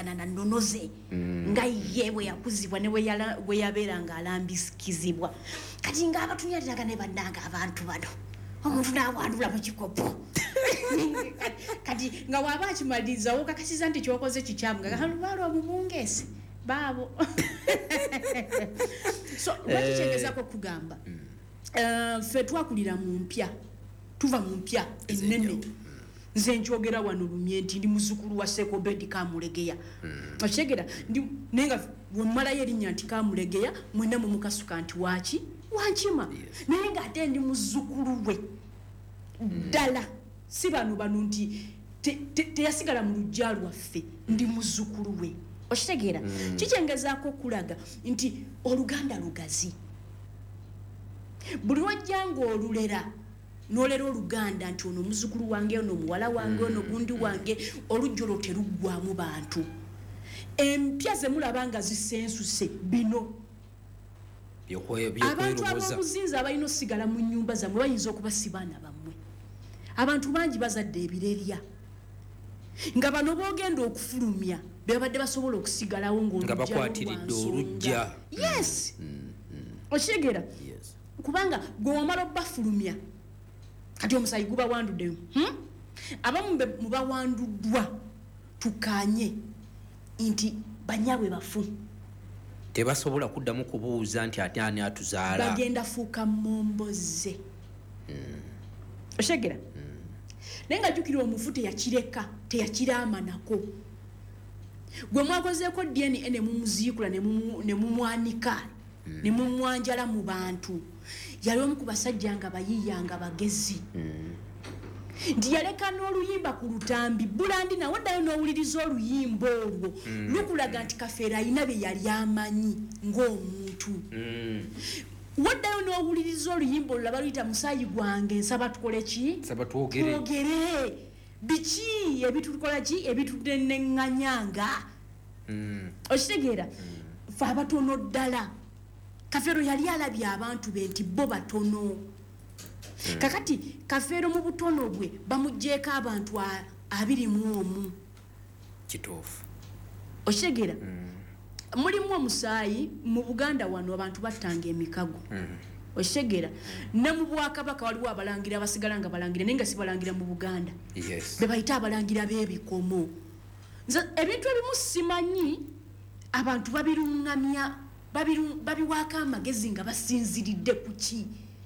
afaanana nnonoze nga ye bwe yakuzibwa ne we yabeera ng'alambisikizibwa kati ng'abatunyaliraga ne bannanga abantu bano omuntu n'awandula mu kikopo kati nga waba akimaliriza wokakasiza nti kyokoze kikyamu nga lubaalo omubungeese baabo so lwakikyegezako kugamba ffe twakulira mu mpya tuva mu mpya ennene nze nkyogera wano lumye nti ndi muzukulu wa Sekobedi Kamulegeya okitegera nenga wemmalayo erinnya nti Kamulegeya mwena mu mukasuka nti waki wankima naye nga ate ndi muzukulu we ddala si bano nti teyasigala mu lujja lwaffe ndi muzukulu we okitegera kikyengezaako okulaga nti Oluganda lugazi buli lwajjanga olulera nolera Oluganda nti ono muzukulu wange ono muwala wange ono gundi wange olujjolo teruggwamu bantu empya ze mulaba nga zisensuse bino abantu abobuzinza abalina osigala mu nnyumba zammwe bayinza okuba si baana bammwe abantu bangi bazadde ebirerya nga bano boogenda okufulumya bebadde basobola okusigalawo nga bakwatiridde olujja yes okitegera kubanga gwe wamala obbafulumya kati omusayi guba wanduddeyo abamu mubawanduddwa tukanye nti banyaabwe bafu tebasobola kuddamu kubuuza nti ate ani atuzaala bagenda fuuka momboze oshegera naye nga jjukira omufu teyakiraamanako gwe mwakozeeko DNA ne mumuziikula ne mumwanika ne mumwanjala mu bantu yali omu ku basajja nga bayiiya nga bagezi nti yaleka n'oluyimba ku lutambi bulandi nawe oddayo n'owuliriza oluyimba olwo lukulaga nti Kafeero alina bye yali amanyi ng'omuntu waddayo n'owuliriza oluyimba olwo baluyita musaayi gwange nsaba tukole ki twogere biki ebitukola ki ebituneŋŋanyanga okitegeera fe abatono ddala Kafeero yali alabye abantu be nti bo batono kakati Kafeero mu butono bwe bamugjeeko abantu 21 kituufu okitegeera mulimu omusaayi mu Buganda wano abantu battanga emikago okitegeera ne mu Bwakabaka waliwo abalangira abasigala nga balangira naye nga si balangira mu Buganda be bayita abalangira b'ebikomo ebintu ebimu simanyi abantu babiruŋŋamya babiwaako amagezi nga basinziridde ku ki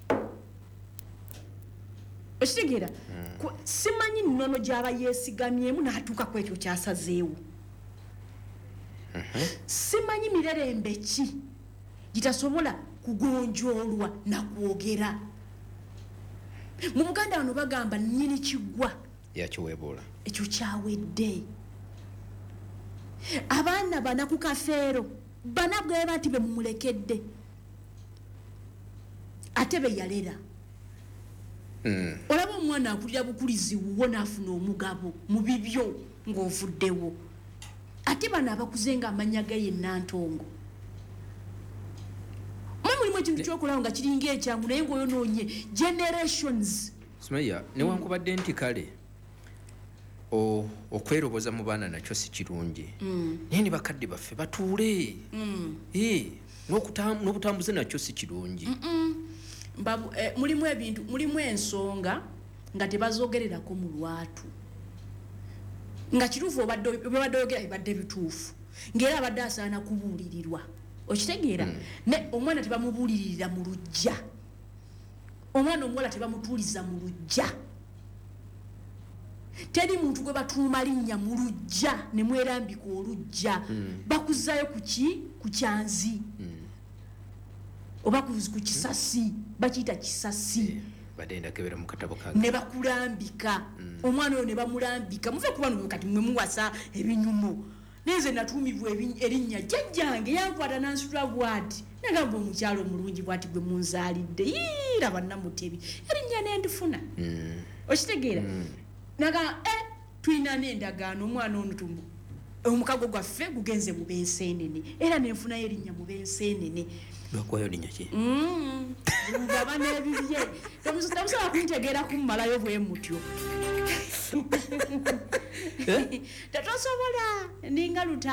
okitegeera simanyi nnono gy'aba yeesigamyemu n'atuuka ku ekyo kyasazeewo simanyi mirerembe ki gitasobola kugonjoolwa nakwogera mu Buganda wano bagamba nnyini kiggwa yakiweebuula ekyo kyawedde abaana bana ku Kafeero bana bwe bati be mumulekedde ate be yalera olaba omwana akulira bukulizi wuwo n'afuna omugabo mu bibyo ng'ovuddewo ate bano abakuze nga amanya ga ye Nantongo mulimu ekintu kyokolawo nga kiringa ekyangu naye ng'oyonoonye generations Sumaya newankubadde nti kale okweroboza mu baana nakyo si kirungi naye ne bakadde baffe batuule n'obutambuze nakyo si kirungi mulimu ebintu mulimu ensonga nga tebazogererako mu lwatu nga kituufu obadde oyogera bibadde bituufu ng'era abadde asaana kubuulirirwa okitegeera ne omwana tebamubuulirira mu lujja omwana omuwala tebamutuuliza mu lujja teri muntu gwe batuuma linnya mu lujja ne mwerambika olujja bakuzzayo ku kyanzi oba ku kisasi bakiyita kisasi ne bakulambika omwana oyo ne bamulambika muve kuba no kati mwe muwasa ebinyumo neze natuumibwa erinnya jjajjange yankwata nansitula bwati nagamba omukyalo omulungi bwati gwe munzaalidde laba namutebi erinnya nendifuna okitegeera naga tulina n'endagaano omwana ono tumbu omukago gwaffe gugenze mu benseenene era nenfunayo erinnya mu benseenene lwakwayo linnya ki ngaba n'ebibye tamusobola kuntegeera kummalayo bwe mutyo tetosobola ninga luta